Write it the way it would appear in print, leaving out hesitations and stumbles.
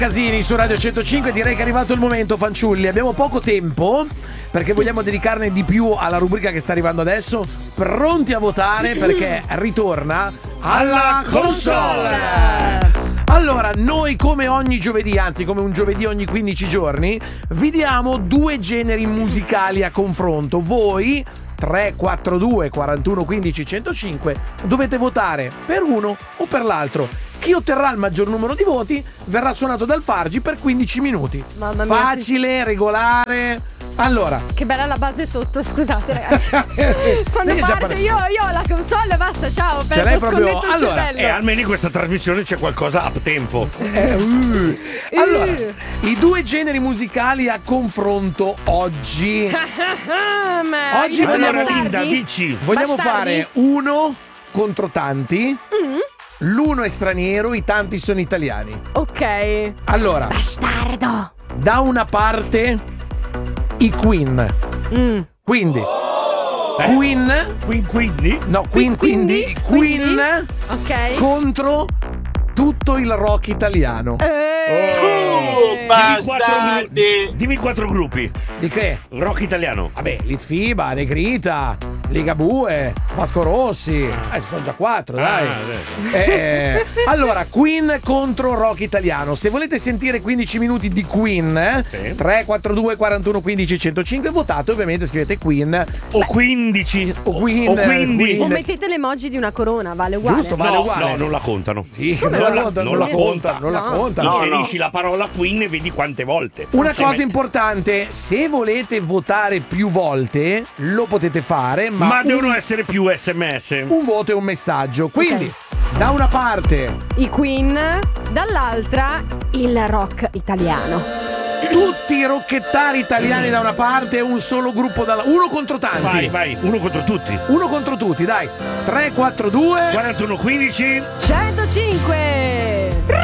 Casini su Radio 105, direi che è arrivato il momento, fanciulli. Abbiamo poco tempo perché vogliamo dedicarne di più alla rubrica che sta arrivando adesso. Pronti a votare perché ritorna alla console. Allora, noi come ogni giovedì, anzi come un giovedì ogni 15 giorni, vi diamo due generi musicali a confronto. Voi 342 41 15 105 dovete votare per uno o per l'altro. Chi otterrà il maggior numero di voti verrà suonato dal Fargi per 15 minuti. Mamma mia, facile, regolare. Allora, che bella la base sotto, scusate ragazzi. Quando parte io ho la console, basta, ciao. Ce l'hai proprio. Allora, almeno in questa trasmissione c'è qualcosa up tempo. Allora, i due generi musicali a confronto oggi. Oggi vogliamo fare uno contro tanti. L'uno è straniero, i tanti sono italiani. Ok. Allora, bastardo. Da una parte i Queen. Quindi Queen ok, contro tutto il rock italiano. Dimmi quattro gruppi. Di che? Rock italiano. Vabbè, Litfiba, Negrita, Ligabue, Vasco Rossi. Sono già 4, dai. Allora, Queen contro rock italiano. Se volete sentire 15 minuti di Queen, 342 41 15 105, votate, ovviamente scrivete Queen o 15 o Queen. O mettete l'emoji di una corona, vale uguale. Giusto, vale uguale. No, non la contano. Sì, non la contano. Inserisci la parola Queen e vedi quante volte. Una cosa importante, se volete votare più volte, lo potete fare, ma devono essere più SMS. Un voto e un messaggio. Quindi, da una parte i Queen, dall'altra il rock italiano. Tutti i rocchettari italiani da una parte e un solo gruppo uno contro tanti. Vai, uno contro tutti. Uno contro tutti, dai. 3, 4, 2 41 15 105.